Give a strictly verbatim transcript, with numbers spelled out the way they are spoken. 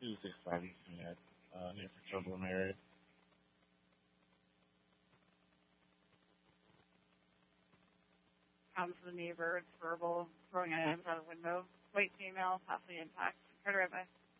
two six five Eastern Ave, uh, near for Trouble area. Comes the neighbor, it's verbal, throwing items out of the window. White female, possibly impact. Heard right by.